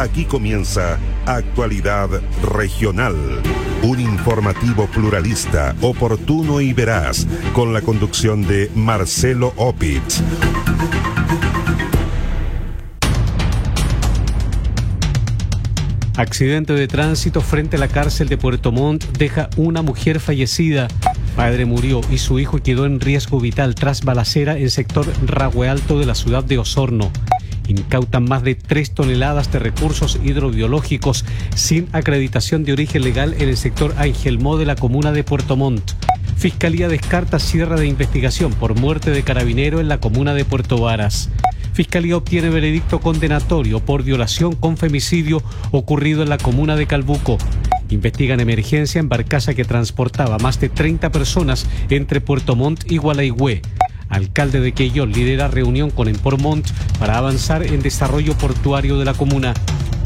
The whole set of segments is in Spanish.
Aquí comienza Actualidad Regional, un informativo pluralista, oportuno y veraz, con la conducción de Marcelo Opitz. Accidente de tránsito frente a la cárcel de Puerto Montt deja una mujer fallecida. Padre murió y su hijo quedó en riesgo vital tras balacera en sector Ragüe Alto de la ciudad de Osorno. Incautan más de 3 toneladas de recursos hidrobiológicos sin acreditación de origen legal en el sector Angelmó de la comuna de Puerto Montt. Fiscalía descarta cierre de investigación por muerte de carabinero en la comuna de Puerto Varas. Fiscalía obtiene veredicto condenatorio por violación con femicidio ocurrido en la comuna de Calbuco. Investigan emergencia en barcaza que transportaba más de 30 personas entre Puerto Montt y Gualaigüe. Alcalde de Quellón lidera reunión con Empor Montt para avanzar en desarrollo portuario de la comuna.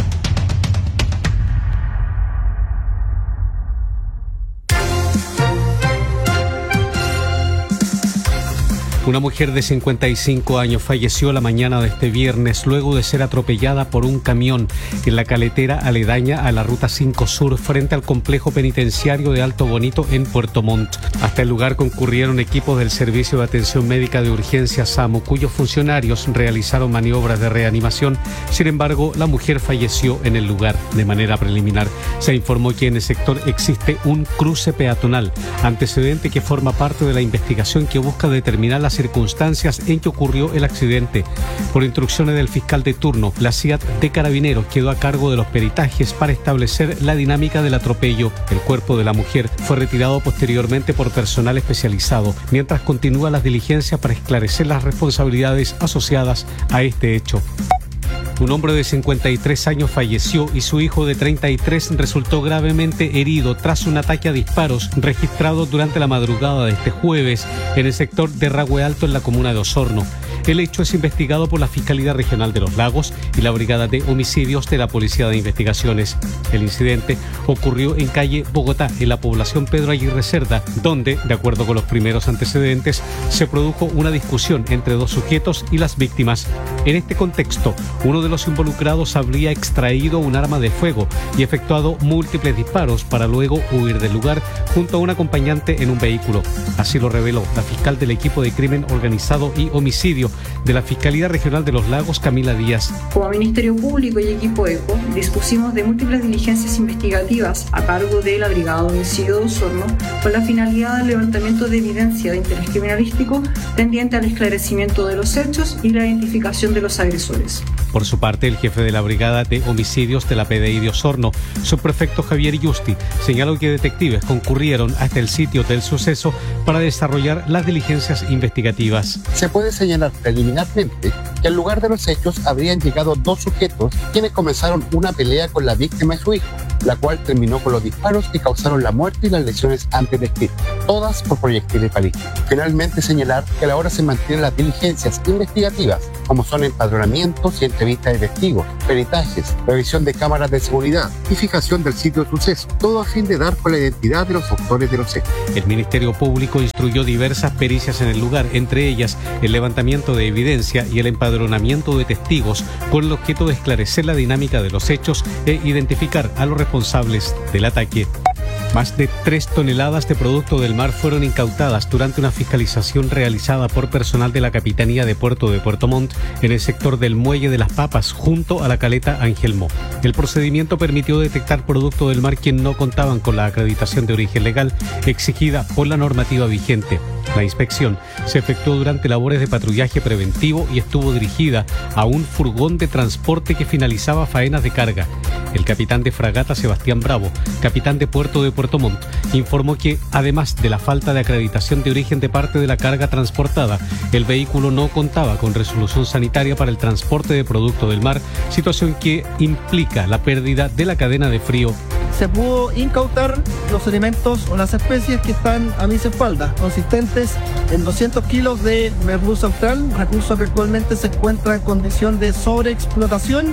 Una mujer de 55 años falleció la mañana de este viernes luego de ser atropellada por un camión en la caletera aledaña a la Ruta 5 Sur frente al complejo penitenciario de Alto Bonito en Puerto Montt. Hasta el lugar concurrieron equipos del Servicio de Atención Médica de Urgencia SAMU, cuyos funcionarios realizaron maniobras de reanimación. Sin embargo, la mujer falleció en el lugar. De manera preliminar, se informó que en el sector existe un cruce peatonal, antecedente que forma parte de la investigación que busca determinar las circunstancias en que ocurrió el accidente. Por instrucciones del fiscal de turno, la CIAT de Carabineros quedó a cargo de los peritajes para establecer la dinámica del atropello. El cuerpo de la mujer fue retirado posteriormente por personal especializado, mientras continúan las diligencias para esclarecer las responsabilidades asociadas a este hecho. Un hombre de 53 años falleció y su hijo de 33 resultó gravemente herido tras un ataque a disparos registrado durante la madrugada de este jueves en el sector de Ragüe Alto en la comuna de Osorno. El hecho es investigado por la Fiscalía Regional de los Lagos y la Brigada de Homicidios de la Policía de Investigaciones. El incidente ocurrió en calle Bogotá, en la población Pedro Aguirre Cerda, donde, de acuerdo con los primeros antecedentes, se produjo una discusión entre dos sujetos y las víctimas. En este contexto, uno de los involucrados habría extraído un arma de fuego y efectuado múltiples disparos para luego huir del lugar junto a un acompañante en un vehículo. Así lo reveló la fiscal del equipo de crimen organizado y homicidio de la Fiscalía Regional de los Lagos, Camila Díaz. Como Ministerio Público y equipo ECO, dispusimos de múltiples diligencias investigativas a cargo de la Brigada de Homicidio de Osorno con la finalidad del levantamiento de evidencia de interés criminalístico tendiente al esclarecimiento de los hechos y la identificación de los agresores. Por su parte, el jefe de la Brigada de Homicidios de la PDI de Osorno, subprefecto Javier Yusti, señaló que detectives concurrieron hasta el sitio del suceso para desarrollar las diligencias investigativas. Se puede señalar preliminarmente que al lugar de los hechos habrían llegado 2 sujetos quienes comenzaron una pelea con la víctima y su hijo, la cual terminó con los disparos que causaron la muerte y las lesiones antes descritas, todas por proyectiles balísticos. Finalmente señalar que a la hora se mantienen las diligencias investigativas, como son empadronamientos y entrevistas de testigos, peritajes, revisión de cámaras de seguridad y fijación del sitio de suceso, todo a fin de dar con la identidad de los autores de los hechos. El Ministerio Público instruyó diversas pericias en el lugar, entre ellas el levantamiento de evidencia y el empadronamiento de testigos, con el objeto de esclarecer la dinámica de los hechos e identificar a los responsables del ataque. Más de 3 toneladas de producto del mar fueron incautadas durante una fiscalización realizada por personal de la Capitanía de Puerto de Puerto Montt en el sector del Muelle de las Papas, junto a la caleta Angelmó. El procedimiento permitió detectar producto del mar que no contaban con la acreditación de origen legal exigida por la normativa vigente. La inspección se efectuó durante labores de patrullaje preventivo y estuvo dirigida a un furgón de transporte que finalizaba faenas de carga. El capitán de fragata Sebastián Bravo, capitán de puerto de Puerto Montt, informó que, además de la falta de acreditación de origen de parte de la carga transportada, el vehículo no contaba con resolución sanitaria para el transporte de producto del mar, situación que implica la pérdida de la cadena de frío. Se pudo incautar los elementos o las especies que están a mis espaldas, consistentes en 200 kilos de merluza austral, recurso que actualmente se encuentra en condición de sobreexplotación,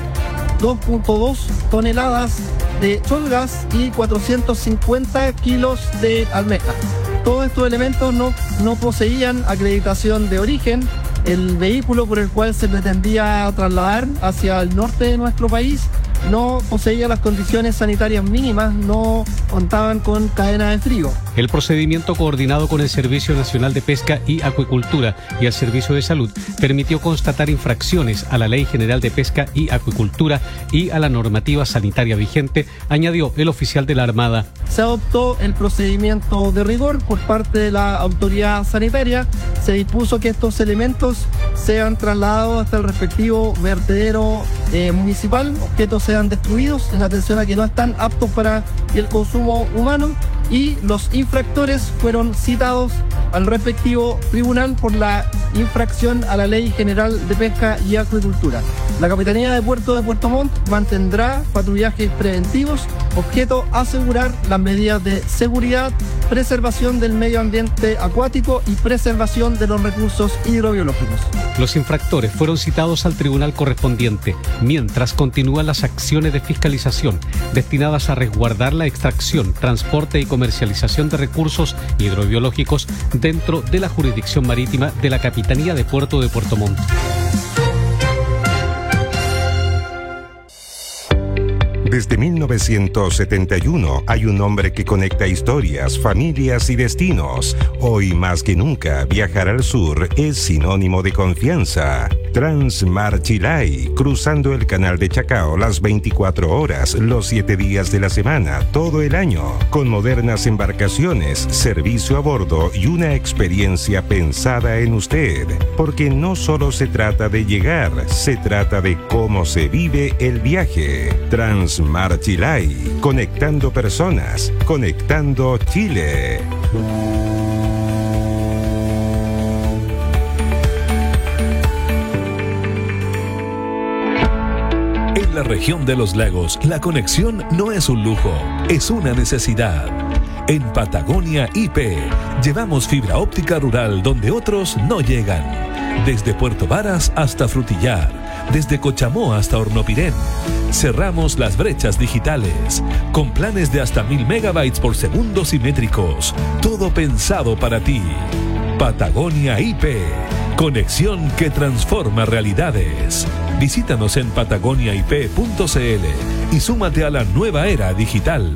2.2 toneladas de cholgas y 450 kilos de almeja. Todos estos elementos no poseían acreditación de origen. El vehículo por el cual se pretendía trasladar hacia el norte de nuestro país no poseían las condiciones sanitarias mínimas, no contaban con cadena de frío. El procedimiento, coordinado con el Servicio Nacional de Pesca y Acuicultura y el Servicio de Salud, permitió constatar infracciones a la Ley General de Pesca y Acuicultura y a la normativa sanitaria vigente, añadió el oficial de la Armada. Se adoptó el procedimiento de rigor por parte de la autoridad sanitaria. Se dispuso que estos elementos sean trasladados hasta el respectivo vertedero municipal, objetos sean destruidos en atención a que no están aptos para el consumo humano, y los infractores fueron citados al respectivo tribunal por la infracción a la Ley General de Pesca y Acuicultura. La Capitanía de Puerto Montt mantendrá patrullajes preventivos, objeto asegurar las medidas de seguridad, preservación del medio ambiente acuático y preservación de los recursos hidrobiológicos. Los infractores fueron citados al tribunal correspondiente, mientras continúan las acciones de fiscalización destinadas a resguardar la extracción, transporte y comercialización de recursos hidrobiológicos dentro de la jurisdicción marítima de la Capitanía de Puerto Montt. Desde 1971 hay un nombre que conecta historias, familias y destinos. Hoy más que nunca, viajar al sur es sinónimo de confianza. Transmar Chilay, cruzando el canal de Chacao las 24 horas, los 7 días de la semana, todo el año, con modernas embarcaciones, servicio a bordo y una experiencia pensada en usted. Porque no solo se trata de llegar, se trata de cómo se vive el viaje. Transmar Chilay, conectando personas, conectando Chile. En la región de los lagos, la conexión no es un lujo, es una necesidad. En Patagonia IP, llevamos fibra óptica rural donde otros no llegan. Desde Puerto Varas hasta Frutillar, desde Cochamó hasta Hornopirén. Cerramos las brechas digitales, con planes de hasta 1000 megabytes por segundo simétricos. Todo pensado para ti. Patagonia IP, conexión que transforma realidades. Visítanos en patagoniaip.cl y súmate a la nueva era digital.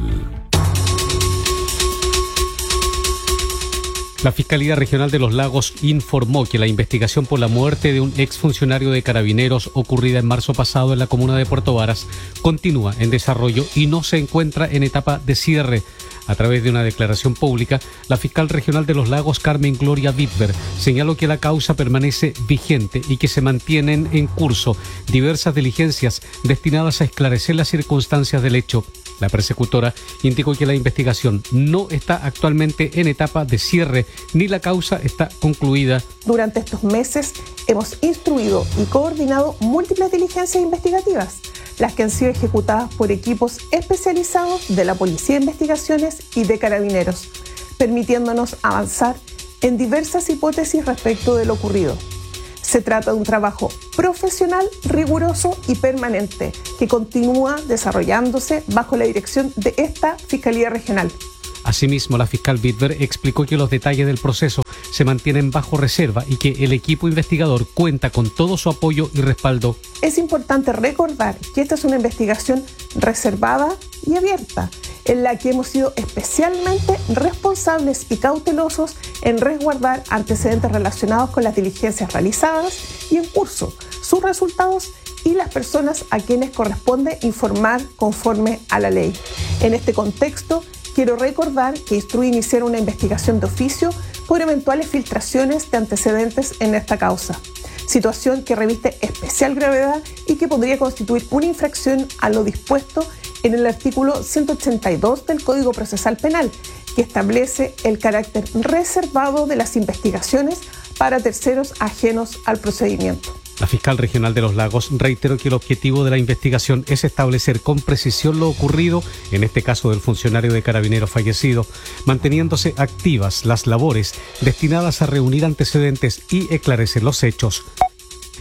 La Fiscalía Regional de los Lagos informó que la investigación por la muerte de un exfuncionario de Carabineros ocurrida en marzo pasado en la comuna de Puerto Varas continúa en desarrollo y no se encuentra en etapa de cierre. A través de una declaración pública, la fiscal regional de los Lagos, Carmen Gloria Bitber, señaló que la causa permanece vigente y que se mantienen en curso diversas diligencias destinadas a esclarecer las circunstancias del hecho. La persecutora indicó que la investigación no está actualmente en etapa de cierre ni la causa está concluida. Durante estos meses hemos instruido y coordinado múltiples diligencias investigativas, las que han sido ejecutadas por equipos especializados de la Policía de Investigaciones y de Carabineros, permitiéndonos avanzar en diversas hipótesis respecto de lo ocurrido. Se trata de un trabajo profesional, riguroso y permanente que continúa desarrollándose bajo la dirección de esta Fiscalía Regional. Asimismo, la fiscal Bitber explicó que los detalles del proceso se mantienen bajo reserva y que el equipo investigador cuenta con todo su apoyo y respaldo. Es importante recordar que esta es una investigación reservada y abierta, en la que hemos sido especialmente responsables y cautelosos en resguardar antecedentes relacionados con las diligencias realizadas y en curso, sus resultados y las personas a quienes corresponde informar conforme a la ley. En este contexto, quiero recordar que instruí iniciar una investigación de oficio por eventuales filtraciones de antecedentes en esta causa, situación que reviste especial gravedad y que podría constituir una infracción a lo dispuesto en el artículo 182 del Código Procesal Penal, que establece el carácter reservado de las investigaciones para terceros ajenos al procedimiento. La fiscal regional de los Lagos reiteró que el objetivo de la investigación es establecer con precisión lo ocurrido, en este caso del funcionario de Carabineros fallecido, manteniéndose activas las labores destinadas a reunir antecedentes y esclarecer los hechos.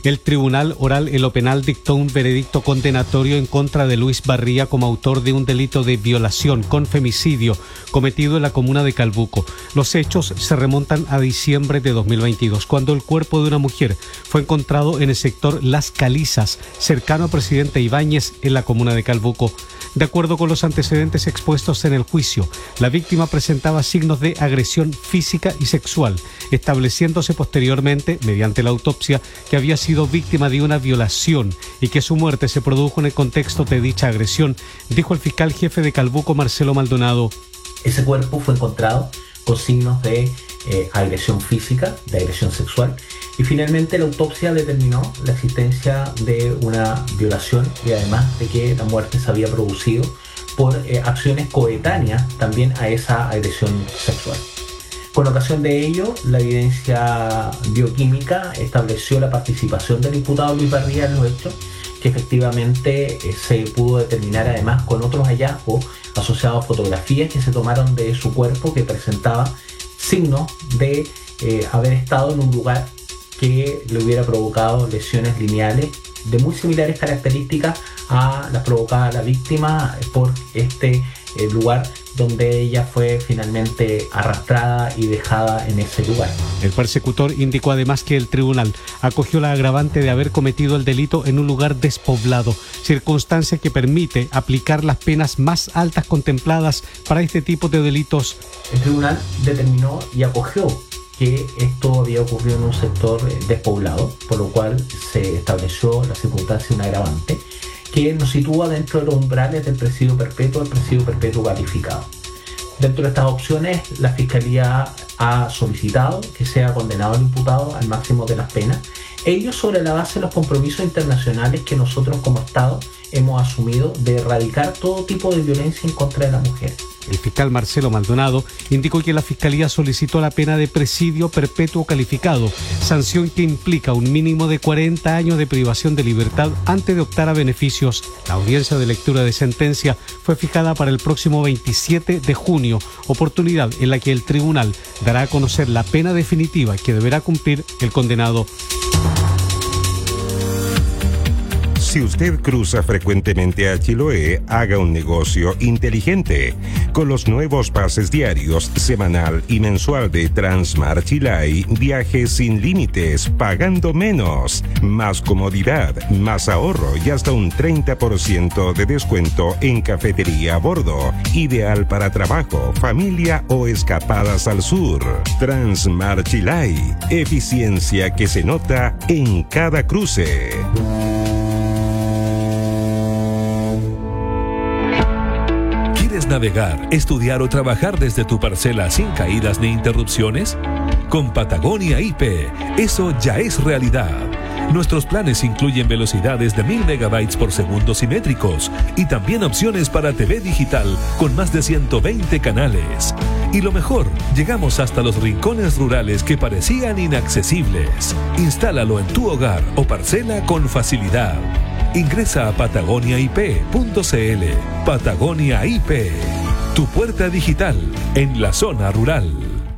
El Tribunal Oral en lo Penal dictó un veredicto condenatorio en contra de Luis Barría como autor de un delito de violación con femicidio cometido en la comuna de Calbuco. Los hechos se remontan a diciembre de 2022, cuando el cuerpo de una mujer fue encontrado en el sector Las Calizas, cercano a Presidente Ibáñez, en la comuna de Calbuco. De acuerdo con los antecedentes expuestos en el juicio, la víctima presentaba signos de agresión física y sexual, estableciéndose posteriormente, mediante la autopsia, que había sido víctima de una violación y que su muerte se produjo en el contexto de dicha agresión, dijo el fiscal jefe de Calbuco, Marcelo Maldonado. Ese cuerpo fue encontrado con signos de agresión física, de agresión sexual, y finalmente la autopsia determinó la existencia de una violación y además de que la muerte se había producido por acciones coetáneas también a esa agresión sexual. Con ocasión de ello, la evidencia bioquímica estableció la participación del imputado Luis Barría en los hechos, que efectivamente se pudo determinar además con otros hallazgos asociados a fotografías que se tomaron de su cuerpo que presentaba signos de haber estado en un lugar que le hubiera provocado lesiones lineales de muy similares características a las provocadas a la víctima por este lugar donde ella fue finalmente arrastrada y dejada en ese lugar. El persecutor indicó además que el tribunal acogió la agravante de haber cometido el delito en un lugar despoblado, circunstancia que permite aplicar las penas más altas contempladas para este tipo de delitos. El tribunal determinó y acogió que esto había ocurrido en un sector despoblado, por lo cual se estableció la circunstancia de un agravante que nos sitúa dentro de los umbrales del presidio perpetuo al presidio perpetuo calificado. Dentro de estas opciones, la Fiscalía ha solicitado que sea condenado el imputado al máximo de las penas, ello sobre la base de los compromisos internacionales que nosotros como Estado hemos asumido de erradicar todo tipo de violencia en contra de la mujer. El fiscal Marcelo Maldonado indicó que la Fiscalía solicitó la pena de presidio perpetuo calificado, sanción que implica un mínimo de 40 años de privación de libertad antes de optar a beneficios. La audiencia de lectura de sentencia fue fijada para el próximo 27 de junio, oportunidad en la que el tribunal dará a conocer la pena definitiva que deberá cumplir el condenado. Si usted cruza frecuentemente a Chiloé, haga un negocio inteligente. Con los nuevos pases diarios, semanal y mensual de Transmar Chilay, viaje sin límites, pagando menos. Más comodidad, más ahorro y hasta un 30% de descuento en cafetería a bordo. Ideal para trabajo, familia o escapadas al sur. Transmar Chilay, eficiencia que se nota en cada cruce. Navegar, estudiar o trabajar desde tu parcela sin caídas ni interrupciones? Con Patagonia IP, eso ya es realidad. Nuestros planes incluyen velocidades de 1000 megabytes por segundo simétricos y también opciones para TV digital con más de 120 canales. Y lo mejor, llegamos hasta los rincones rurales que parecían inaccesibles. Instálalo en tu hogar o parcela con facilidad. Ingresa a patagoniaip.cl. Patagonia IP, tu puerta digital en la zona rural.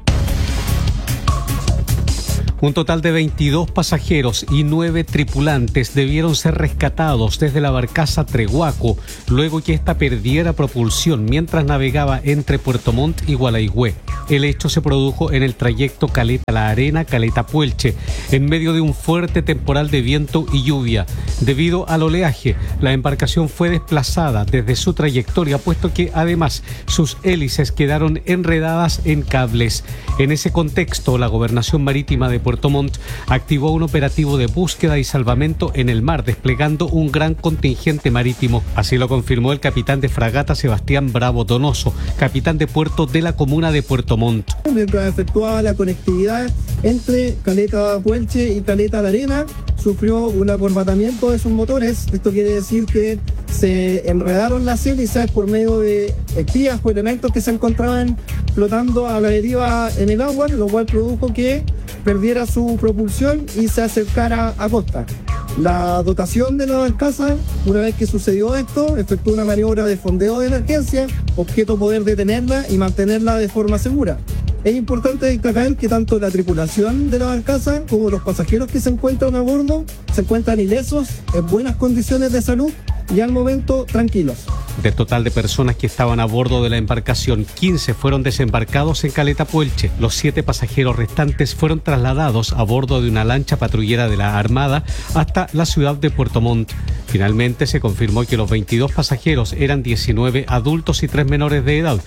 Un total de 22 pasajeros y 9 tripulantes debieron ser rescatados desde la barcaza Trehuaco luego que ésta perdiera propulsión mientras navegaba entre Puerto Montt y Gualaigüe. El hecho se produjo en el trayecto Caleta La Arena, Caleta Puelche, en medio de un fuerte temporal de viento y lluvia. Debido al oleaje, la embarcación fue desplazada desde su trayectoria, puesto que además sus hélices quedaron enredadas en cables. En ese contexto, la Gobernación Marítima de Puerto Montt activó un operativo de búsqueda y salvamento en el mar, desplegando un gran contingente marítimo. Así lo confirmó el capitán de fragata Sebastián Bravo Donoso, capitán de puerto de la comuna de Puerto Montt. Mientras efectuaba la conectividad entre Caleta Puelche y Caleta La Arena, sufrió un acorbatamiento de sus motores. Esto quiere decir que se enredaron las hélices por medio de espías o elementos que se encontraban flotando a la deriva en el agua, lo cual produjo que perdiera su propulsión y se acercara a costa. La dotación de la barcaza, una vez que sucedió esto, efectuó una maniobra de fondeo de emergencia, objeto poder detenerla y mantenerla de forma segura. Es importante destacar que tanto la tripulación de la barcaza como los pasajeros que se encuentran a bordo se encuentran ilesos, en buenas condiciones de salud y al momento tranquilos. Del total de personas que estaban a bordo de la embarcación, 15 fueron desembarcados en Caleta Puelche. Los 7 pasajeros restantes fueron trasladados a bordo de una lancha patrullera de la Armada hasta la ciudad de Puerto Montt. Finalmente se confirmó que los 22 pasajeros eran 19 adultos y 3 menores de edad.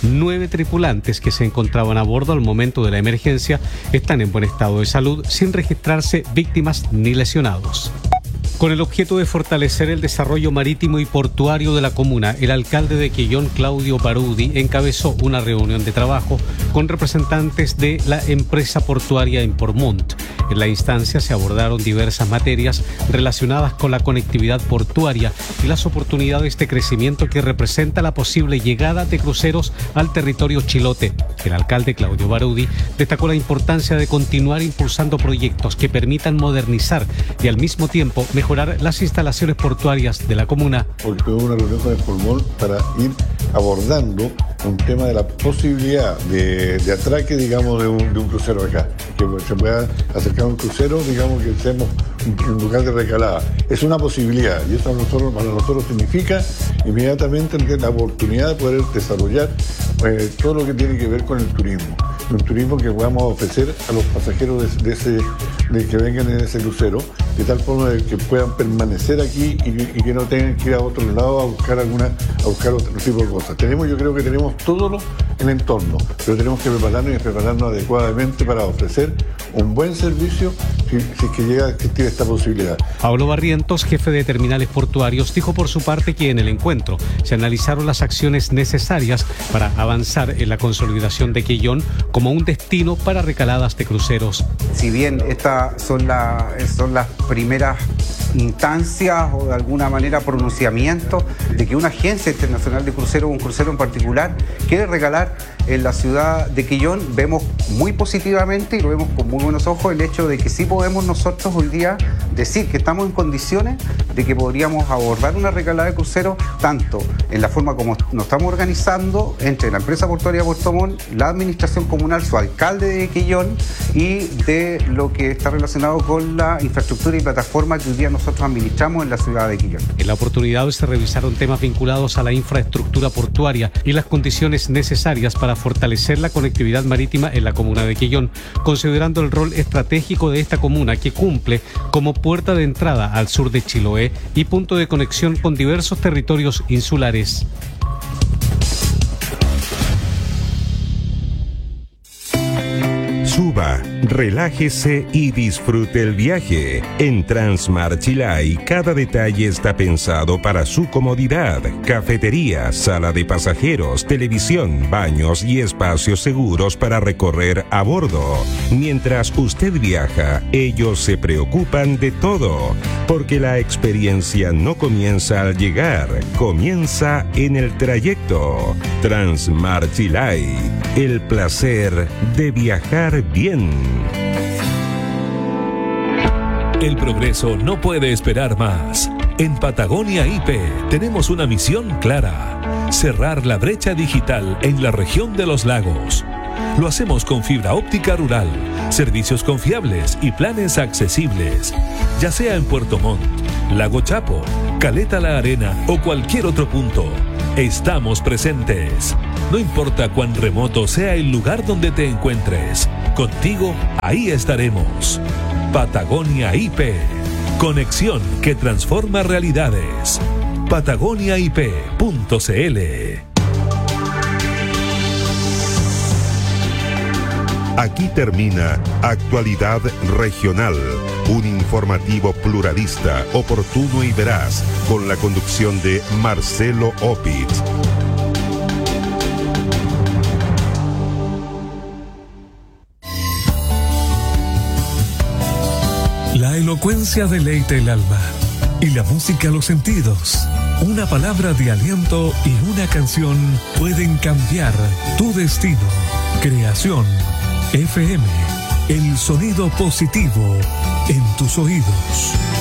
9 tripulantes que se encontraban a bordo al momento de la emergencia están en buen estado de salud, sin registrarse víctimas ni lesionados. Con el objeto de fortalecer el desarrollo marítimo y portuario de la comuna, el alcalde de Quellón, Claudio Barudi, encabezó una reunión de trabajo con representantes de la empresa portuaria en Portmont. En la instancia se abordaron diversas materias relacionadas con la conectividad portuaria y las oportunidades de crecimiento que representa la posible llegada de cruceros al territorio chilote. El alcalde Claudio Barudi destacó la importancia de continuar impulsando proyectos que permitan modernizar y al mismo tiempo mejorar las instalaciones portuarias de la comuna. Porque tuve una reunión con el Portmont para ir abordando un tema de la posibilidad de atraque, digamos, de un crucero acá. Que se pueda acercar un crucero, digamos, que seamos un lugar de recalada. Es una posibilidad y eso para nosotros significa inmediatamente la oportunidad de poder desarrollar todo lo que tiene que ver con el turismo. Un turismo que podamos ofrecer a los pasajeros de que vengan en ese crucero, de tal forma de que puedan permanecer aquí y que no tengan que ir a otro lado a buscar otro tipo de cosas. Yo creo que tenemos todo el entorno, pero tenemos que prepararnos adecuadamente para ofrecer un buen servicio si es que llega a existir esta posibilidad. Pablo Barrientos, jefe de terminales portuarios, dijo por su parte que en el encuentro se analizaron las acciones necesarias para avanzar en la consolidación de Quellón como un destino para recaladas de cruceros. Si bien estas son las primeras instancias o de alguna manera pronunciamiento de que una agencia internacional de cruceros o un crucero en particular quiere regalar en la ciudad de Quellón, vemos muy positivamente y lo vemos con muy buenos ojos el hecho de que sí podemos nosotros hoy día decir que estamos en condiciones de que podríamos abordar una regalada de cruceros tanto en la forma como nos estamos organizando entre la empresa portuaria de Puerto Montt, la administración comunal, su alcalde de Quellón y de lo que está relacionado con la infraestructura y plataforma que hoy día nosotros administramos en la ciudad de Quellón. En la oportunidad se revisaron temas vinculados a la infraestructura portuaria y las condiciones necesarias para fortalecer la conectividad marítima en la comuna de Quellón, considerando el rol estratégico de esta comuna que cumple como puerta de entrada al sur de Chiloé y punto de conexión con diversos territorios insulares. Suba, relájese y disfrute el viaje. En Transmar Chilay, cada detalle está pensado para su comodidad. Cafetería, sala de pasajeros, televisión, baños y espacios seguros para recorrer a bordo. Mientras usted viaja, ellos se preocupan de todo, porque la experiencia no comienza al llegar, comienza en el trayecto. Transmar Chilay, el placer de viajar bien. El progreso no puede esperar más. En Patagonia IP tenemos una misión clara: cerrar la brecha digital en la región de los lagos. Lo hacemos con fibra óptica rural, servicios confiables y planes accesibles. Ya sea en Puerto Montt, Lago Chapo, Caleta La Arena o cualquier otro punto, estamos presentes. No importa cuán remoto sea el lugar donde te encuentres, contigo ahí estaremos. Patagonia IP, conexión que transforma realidades. patagoniaip.cl. Aquí termina Actualidad Regional, un informativo pluralista, oportuno y veraz, con la conducción de Marcelo Opitz. La elocuencia deleita el alma y la música los sentidos. Una palabra de aliento y una canción pueden cambiar tu destino. Creación FM, el sonido positivo en tus oídos.